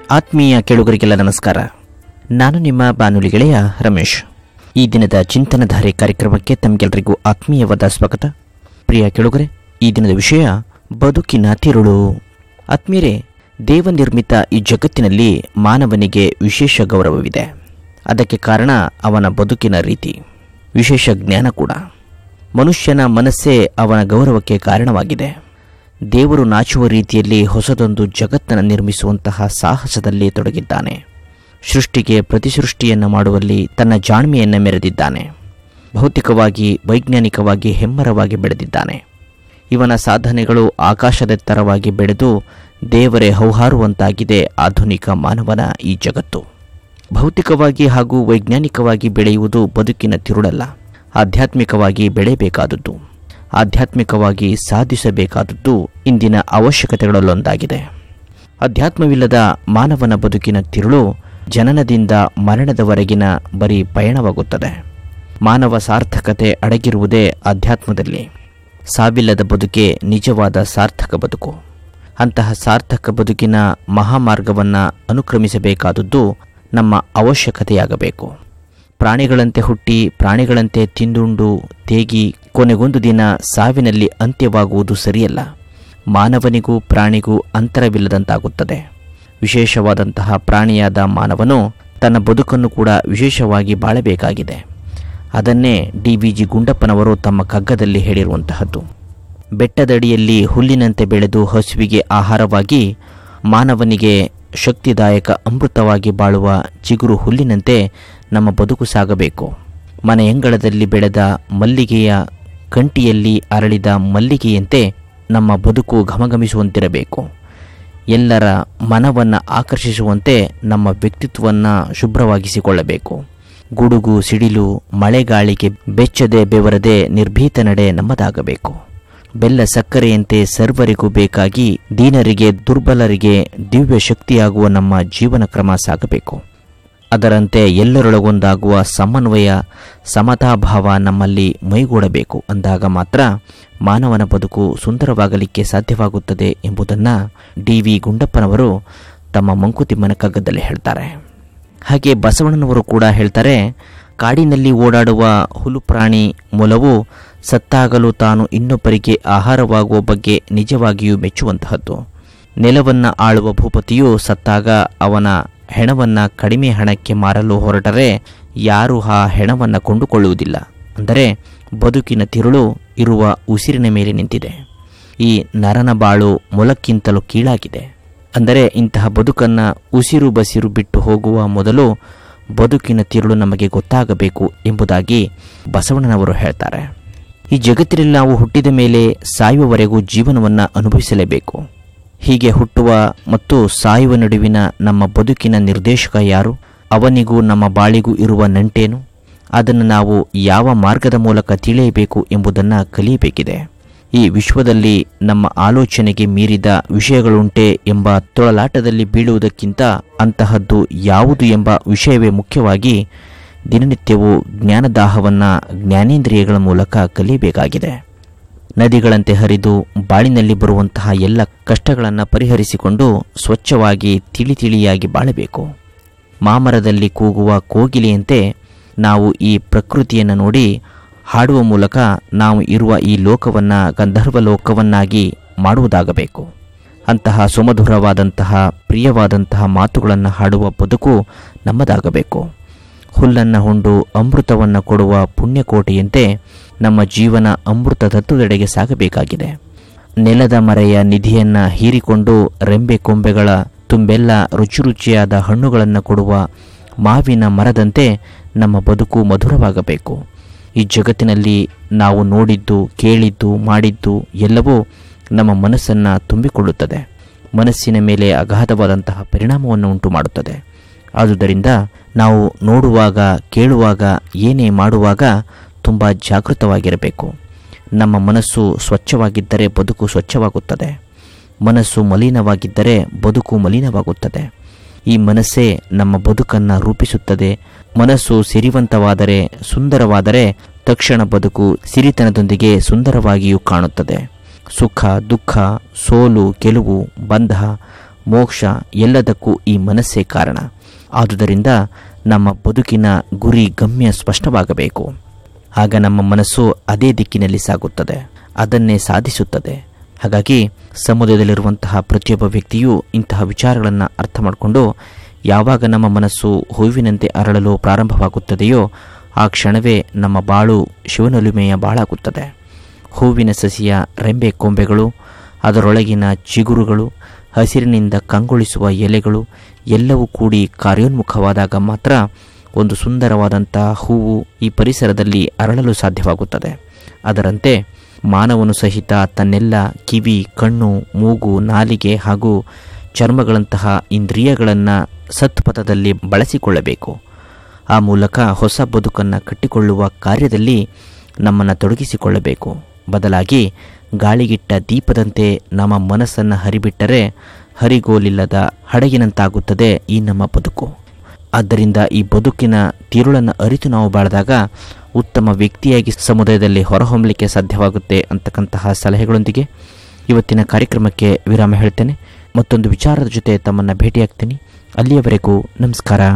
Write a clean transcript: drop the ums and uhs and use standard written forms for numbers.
ಆತ್ಮೀಯ ಕೇಳುಗರಿಗೆಲ್ಲ ನಮಸ್ಕಾರ. ನಾನು ನಿಮ್ಮ ಬಾನುಲಿ ಗೆಳೆಯ ರಮೇಶ್. ಈ ದಿನದ ಚಿಂತನಧಾರೆ ಕಾರ್ಯಕ್ರಮಕ್ಕೆ ತಮಗೆಲ್ಲರಿಗೂ ಆತ್ಮೀಯವಾದ ಸ್ವಾಗತ. ಪ್ರಿಯ ಕೇಳುಗರೆ, ಈ ದಿನದ ವಿಷಯ ಬದುಕಿನ ತಿರುಳು. ಆತ್ಮೀಯರೇ, ದೇವನಿರ್ಮಿತ ಈ ಜಗತ್ತಿನಲ್ಲಿ ಮಾನವನಿಗೆ ವಿಶೇಷ ಗೌರವವಿದೆ. ಅದಕ್ಕೆ ಕಾರಣ ಅವನ ಬದುಕಿನ ರೀತಿ, ವಿಶೇಷ ಜ್ಞಾನ ಕೂಡ. ಮನುಷ್ಯನ ಮನಸ್ಸೇ ಅವನ ಗೌರವಕ್ಕೆ ಕಾರಣವಾಗಿದೆ. ದೇವರು ನಾಚುವ ರೀತಿಯಲ್ಲಿ ಹೊಸದೊಂದು ಜಗತ್ತನ್ನು ನಿರ್ಮಿಸುವಂತಹ ಸಾಹಸದಲ್ಲಿ ತೊಡಗಿದ್ದಾನೆ. ಸೃಷ್ಟಿಗೆ ಪ್ರತಿಸೃಷ್ಟಿಯನ್ನು ಮಾಡುವಲ್ಲಿ ತನ್ನ ಜಾಣ್ಮೆಯನ್ನು ಮೆರೆದಿದ್ದಾನೆ. ಭೌತಿಕವಾಗಿ ವೈಜ್ಞಾನಿಕವಾಗಿ ಹೆಮ್ಮರವಾಗಿ ಬೆಳೆದಿದ್ದಾನೆ. ಇವನ ಸಾಧನೆಗಳು ಆಕಾಶದೆತ್ತರವಾಗಿ ಬೆಳೆದು ದೇವರೇ ಹೌಹಾರುವಂತಾಗಿದೆ ಆಧುನಿಕ ಮಾನವನ ಈ ಜಗತ್ತು. ಭೌತಿಕವಾಗಿ ಹಾಗೂ ವೈಜ್ಞಾನಿಕವಾಗಿ ಬೆಳೆಯುವುದು ಬದುಕಿನ ತಿರುಳಲ್ಲ, ಆಧ್ಯಾತ್ಮಿಕವಾಗಿ ಬೆಳೆಯಬೇಕಾದದ್ದು, ಆಧ್ಯಾತ್ಮಿಕವಾಗಿ ಸಾಧಿಸಬೇಕಾದದ್ದು ಇಂದಿನ ಅವಶ್ಯಕತೆಗಳಲ್ಲೊಂದಾಗಿದೆ. ಅಧ್ಯಾತ್ಮವಿಲ್ಲದ ಮಾನವನ ಬದುಕಿನ ತಿರುಳು ಜನನದಿಂದ ಮರಣದವರೆಗಿನ ಬರೀ ಪಯಣವಾಗುತ್ತದೆ. ಮಾನವ ಸಾರ್ಥಕತೆ ಅಡಗಿರುವುದೇ ಅಧ್ಯಾತ್ಮದಲ್ಲಿ. ಸಾವಿಲ್ಲದ ಬದುಕೆ ನಿಜವಾದ ಸಾರ್ಥಕ ಬದುಕು. ಅಂತಹ ಸಾರ್ಥಕ ಬದುಕಿನ ಮಹಾಮಾರ್ಗವನ್ನು ಅನುಕ್ರಮಿಸಬೇಕಾದದ್ದು ನಮ್ಮ ಅವಶ್ಯಕತೆಯಾಗಬೇಕು. ಪ್ರಾಣಿಗಳಂತೆ ಹುಟ್ಟಿ ಪ್ರಾಣಿಗಳಂತೆ ತಿಂದುಂಡು ತೇಗಿ ಕೊನೆಗೊಂದು ದಿನ ಸಾವಿನಲ್ಲಿ ಅಂತ್ಯವಾಗುವುದು ಸರಿಯಲ್ಲ. ಮಾನವನಿಗೂ ಪ್ರಾಣಿಗೂ ಅಂತರವಿಲ್ಲದಂತಾಗುತ್ತದೆ. ವಿಶೇಷವಾದಂತಹ ಪ್ರಾಣಿಯಾದ ಮಾನವನು ತನ್ನ ಬದುಕನ್ನು ಕೂಡ ವಿಶೇಷವಾಗಿ ಬಾಳಬೇಕಾಗಿದೆ. ಅದನ್ನೇ ಡಿ.ವಿ.ಜಿ. ಗುಂಡಪ್ಪನವರು ತಮ್ಮ ಕಗ್ಗದಲ್ಲಿ ಹೇಳಿರುವಂತಹದ್ದು. ಬೆಟ್ಟದಡಿಯಲ್ಲಿ ಹುಲ್ಲಿನಂತೆ ಬೆಳೆದು ಹಸುವಿಗೆ ಆಹಾರವಾಗಿ, ಮಾನವನಿಗೆ ಶಕ್ತಿದಾಯಕ ಅಮೃತವಾಗಿ ಬಾಳುವ ಚಿಗುರು ಹುಲ್ಲಿನಂತೆ ನಮ್ಮ ಬದುಕು ಸಾಗಬೇಕು. ಮನೆಯಂಗಳದಲ್ಲಿ ಬೆಳೆದ ಮಲ್ಲಿಗೆಯ ಕಂಟಿಯಲ್ಲಿ ಅರಳಿದ ಮಲ್ಲಿಗೆಯಂತೆ ನಮ್ಮ ಬದುಕು ಘಮಘಮಿಸುವಂತಿರಬೇಕು. ಎಲ್ಲರ ಮನವನ್ನು ಆಕರ್ಷಿಸುವಂತೆ ನಮ್ಮ ವ್ಯಕ್ತಿತ್ವವನ್ನು ಶುಭ್ರವಾಗಿಸಿಕೊಳ್ಳಬೇಕು. ಗುಡುಗು ಸಿಡಿಲು ಮಳೆಗಾಳಿಗೆ ಬೆಚ್ಚದೆ ಬೆವರದೆ ನಿರ್ಭೀತ ನಡೆ ನಮ್ಮದಾಗಬೇಕು. ಬೆಲ್ಲ ಸಕ್ಕರೆಯಂತೆ ಸರ್ವರಿಗೂ ಬೇಕಾಗಿ ದೀನರಿಗೆ ದುರ್ಬಲರಿಗೆ ದಿವ್ಯ ಶಕ್ತಿಯಾಗುವ ನಮ್ಮ ಜೀವನ ಕ್ರಮ ಸಾಗಬೇಕು. ಅದರಂತೆ ಎಲ್ಲರೊಳಗೊಂದಾಗುವ ಸಮನ್ವಯ ಸಮತಾಭಾವ ನಮ್ಮಲ್ಲಿ ಮೈಗೂಡಬೇಕು. ಅಂದಾಗ ಮಾತ್ರ ಮಾನವನ ಬದುಕು ಸುಂದರವಾಗಲಿಕ್ಕೆ ಸಾಧ್ಯವಾಗುತ್ತದೆ ಎಂಬುದನ್ನು ಡಿ.ವಿ. ಗುಂಡಪ್ಪನವರು ತಮ್ಮ ಮಂಕುತಿಮ್ಮನ ಕಗ್ಗದಲ್ಲಿ ಹೇಳ್ತಾರೆ. ಹಾಗೆ ಬಸವಣ್ಣನವರು ಕೂಡ ಹೇಳ್ತಾರೆ, ಕಾಡಿನಲ್ಲಿ ಓಡಾಡುವ ಹುಲು ಪ್ರಾಣಿ ಮೊಲವು ಸತ್ತಾಗಲು ತಾನು ಇನ್ನೊಬ್ಬರಿಗೆ ಆಹಾರವಾಗುವ ಬಗ್ಗೆ ನಿಜವಾಗಿಯೂ ಮೆಚ್ಚುವಂತಹದ್ದು. ನೆಲವನ್ನು ಆಳುವ ಭೂಪತಿಯು ಸತ್ತಾಗ ಅವನ ಹೆಣವನ್ನು ಕಡಿಮೆ ಹಣಕ್ಕೆ ಮಾರಲು ಹೊರಟರೆ ಯಾರೂ ಆ ಹೆಣವನ್ನು ಕೊಂಡುಕೊಳ್ಳುವುದಿಲ್ಲ. ಅಂದರೆ ಬದುಕಿನ ತಿರುಳು ಇರುವ ಉಸಿರಿನ ಮೇಲೆ ನಿಂತಿದೆ. ಈ ನರನ ಬಾಳು ಮೊಲಕ್ಕಿಂತಲೂ ಕೀಳಾಗಿದೆ. ಅಂದರೆ ಇಂತಹ ಬದುಕನ್ನು ಉಸಿರು ಬಸಿರು ಬಿಟ್ಟು ಹೋಗುವ ಮೊದಲು ಬದುಕಿನ ತಿರುಳು ನಮಗೆ ಗೊತ್ತಾಗಬೇಕು ಎಂಬುದಾಗಿ ಬಸವಣ್ಣನವರು ಹೇಳ್ತಾರೆ. ಈ ಜಗತ್ತಿನಲ್ಲಿ ನಾವು ಹುಟ್ಟಿದ ಮೇಲೆ ಸಾಯುವವರೆಗೂ ಜೀವನವನ್ನು ಅನುಭವಿಸಲೇಬೇಕು. ಹೀಗೆ ಹುಟ್ಟುವ ಮತ್ತು ಸಾಯುವ ನಡುವಿನ ನಮ್ಮ ಬದುಕಿನ ನಿರ್ದೇಶಕ ಯಾರು? ಅವನಿಗೂ ನಮ್ಮ ಬಾಳಿಗೂ ಇರುವ ನಂಟೇನು? ಅದನ್ನು ನಾವು ಯಾವ ಮಾರ್ಗದ ಮೂಲಕ ತಿಳಿಯಬೇಕು ಎಂಬುದನ್ನು ಕಲಿಯಬೇಕಿದೆ. ಈ ವಿಶ್ವದಲ್ಲಿ ನಮ್ಮ ಆಲೋಚನೆಗೆ ಮೀರಿದ ವಿಷಯಗಳುಂಟೆ ಎಂಬ ತೊಳಲಾಟದಲ್ಲಿ ಬೀಳುವುದಕ್ಕಿಂತ ಅಂತಹದ್ದು ಯಾವುದು ಎಂಬ ವಿಷಯವೇ ಮುಖ್ಯವಾಗಿ ದಿನನಿತ್ಯವೂ ಜ್ಞಾನದಾಹವನ್ನು ಜ್ಞಾನೇಂದ್ರಿಯಗಳ ಮೂಲಕ ಕಲಿಯಬೇಕಾಗಿದೆ. ನದಿಗಳಂತೆ ಹರಿದು ಬಾಳಿನಲ್ಲಿ ಬರುವಂತಹ ಎಲ್ಲ ಕಷ್ಟಗಳನ್ನು ಪರಿಹರಿಸಿಕೊಂಡು ಸ್ವಚ್ಛವಾಗಿ ತಿಳಿಯಾಗಿ ಬಾಳಬೇಕು. ಮಾಮರದಲ್ಲಿ ಕೂಗುವ ಕೋಗಿಲೆಯಂತೆ ನಾವು ಈ ಪ್ರಕೃತಿಯನ್ನು ನೋಡಿ ಹಾಡುವ ಮೂಲಕ ನಾವು ಇರುವ ಈ ಲೋಕವನ್ನು ಗಂಧರ್ವ ಲೋಕವನ್ನಾಗಿ ಮಾಡುವುದಾಗಬೇಕು. ಅಂತಹ ಸುಮಧುರವಾದಂತಹ ಪ್ರಿಯವಾದಂತಹ ಮಾತುಗಳನ್ನು ಹಾಡುವ ಬದುಕು ನಮ್ಮದಾಗಬೇಕು. ಹುಲ್ಲನ್ನು ಹೊಂಡು ಅಮೃತವನ್ನು ಕೊಡುವ ಪುಣ್ಯಕೋಟೆಯಂತೆ ನಮ್ಮ ಜೀವನ ಅಮೃತ ತತ್ವದೆಡೆಗೆ ಸಾಗಬೇಕಾಗಿದೆ. ನೆಲದ ಮರೆಯ ನಿಧಿಯನ್ನು ಹೀರಿಕೊಂಡು ರೆಂಬೆ ಕೊಂಬೆಗಳ ತುಂಬೆಲ್ಲ ರುಚಿಯಾದ ಹಣ್ಣುಗಳನ್ನು ಕೊಡುವ ಮಾವಿನ ಮರದಂತೆ ನಮ್ಮ ಬದುಕು ಮಧುರವಾಗಬೇಕು. ಈ ಜಗತ್ತಿನಲ್ಲಿ ನಾವು ನೋಡಿದ್ದು ಕೇಳಿದ್ದು ಮಾಡಿದ್ದು ಎಲ್ಲವೂ ನಮ್ಮ ಮನಸ್ಸನ್ನು ತುಂಬಿಕೊಳ್ಳುತ್ತದೆ. ಮನಸ್ಸಿನ ಮೇಲೆ ಅಗಾಧವಾದಂತಹ ಪರಿಣಾಮವನ್ನು ಉಂಟು ಮಾಡುತ್ತದೆ. ಆದುದರಿಂದ ನಾವು ನೋಡುವಾಗ ಕೇಳುವಾಗ ಏನೇ ಮಾಡುವಾಗ ತುಂಬ ಜಾಗೃತವಾಗಿರಬೇಕು. ನಮ್ಮ ಮನಸ್ಸು ಸ್ವಚ್ಛವಾಗಿದ್ದರೆ ಬದುಕು ಸ್ವಚ್ಛವಾಗುತ್ತದೆ. ಮನಸ್ಸು ಮಲಿನವಾಗಿದ್ದರೆ ಬದುಕು ಮಲಿನವಾಗುತ್ತದೆ. ಈ ಮನಸ್ಸೇ ನಮ್ಮ ಬದುಕನ್ನು ರೂಪಿಸುತ್ತದೆ. ಮನಸ್ಸು ಸಿರಿವಂತವಾದರೆ ಸುಂದರವಾದರೆ ತಕ್ಷಣ ಬದುಕು ಸಿರಿತನದೊಂದಿಗೆ ಸುಂದರವಾಗಿಯೂ ಕಾಣುತ್ತದೆ. ಸುಖ ದುಃಖ ಸೋಲು ಗೆಲುವು ಬಂಧ ಮೋಕ್ಷ ಎಲ್ಲದಕ್ಕೂ ಈ ಮನಸ್ಸೇ ಕಾರಣ. ಆದುದರಿಂದ ನಮ್ಮ ಬದುಕಿನ ಗುರಿ ಗಮ್ಯ ಸ್ಪಷ್ಟವಾಗಬೇಕು. ಆಗ ನಮ್ಮ ಮನಸ್ಸು ಅದೇ ದಿಕ್ಕಿನಲ್ಲಿ ಸಾಗುತ್ತದೆ, ಅದನ್ನೇ ಸಾಧಿಸುತ್ತದೆ. ಹಾಗಾಗಿ ಸಮುದಾಯದಲ್ಲಿರುವಂತಹ ಪ್ರತಿಯೊಬ್ಬ ವ್ಯಕ್ತಿಯೂ ಇಂತಹ ವಿಚಾರಗಳನ್ನು ಅರ್ಥ ಮಾಡಿಕೊಂಡು ಯಾವಾಗ ನಮ್ಮ ಮನಸ್ಸು ಹೂವಿನಂತೆ ಅರಳಲು ಪ್ರಾರಂಭವಾಗುತ್ತದೆಯೋ ಆ ಕ್ಷಣವೇ ನಮ್ಮ ಬಾಳು ಶಿವನೊಲುಮೆಯ ಬಾಳಾಗುತ್ತದೆ. ಹೂವಿನ ಸಸಿಯ ರೆಂಬೆ ಕೊಂಬೆಗಳು, ಅದರೊಳಗಿನ ಚಿಗುರುಗಳು, ಹಸಿರಿನಿಂದ ಕಂಗೊಳಿಸುವ ಎಲೆಗಳು ಎಲ್ಲವೂ ಕೂಡಿ ಕಾರ್ಯೋನ್ಮುಖವಾದಾಗ ಮಾತ್ರ ಒಂದು ಸುಂದರವಾದಂಥ ಹೂವು ಈ ಪರಿಸರದಲ್ಲಿ ಅರಳಲು ಸಾಧ್ಯವಾಗುತ್ತದೆ. ಅದರಂತೆ ಮಾನವನು ಸಹಿತ ತನ್ನೆಲ್ಲ ಕಿವಿ, ಕಣ್ಣು, ಮೂಗು, ನಾಲಿಗೆ ಹಾಗೂ ಚರ್ಮಗಳಂತಹ ಇಂದ್ರಿಯಗಳನ್ನು ಸತ್ಪಥದಲ್ಲಿ ಬಳಸಿಕೊಳ್ಳಬೇಕು. ಆ ಮೂಲಕ ಹೊಸ ಬದುಕನ್ನು ಕಟ್ಟಿಕೊಳ್ಳುವ ಕಾರ್ಯದಲ್ಲಿ ನಮ್ಮನ್ನು ತೊಡಗಿಸಿಕೊಳ್ಳಬೇಕು. ಬದಲಾಗಿ ಗಾಳಿಗಿಟ್ಟ ದೀಪದಂತೆ ನಮ್ಮ ಮನಸ್ಸನ್ನು ಹರಿಬಿಟ್ಟರೆ ಹರಿಗೋಲಿಲ್ಲದ ಹಡಗಿನಂತಾಗುತ್ತದೆ ಈ ನಮ್ಮ ಬದುಕು. ಆದ್ದರಿಂದ ಈ ಬದುಕಿನ ತಿರುಳನ್ನು ಅರಿತು ನಾವು ಬಾಳಿದಾಗ ಉತ್ತಮ ವ್ಯಕ್ತಿಯಾಗಿ ಸಮುದಾಯದಲ್ಲಿ ಹೊರಹೊಮ್ಮಲಿಕ್ಕೆ ಸಾಧ್ಯವಾಗುತ್ತೆ ಅಂತಕ್ಕಂತಹ ಸಲಹೆಗಳೊಂದಿಗೆ ಇವತ್ತಿನ ಕಾರ್ಯಕ್ರಮಕ್ಕೆ ವಿರಾಮ ಹೇಳ್ತೇನೆ. ಮತ್ತೊಂದು ವಿಚಾರದ ಜೊತೆ ತಮ್ಮನ್ನು ಭೇಟಿಯಾಗ್ತೀನಿ. ಅಲ್ಲಿಯವರೆಗೂ ನಮಸ್ಕಾರ.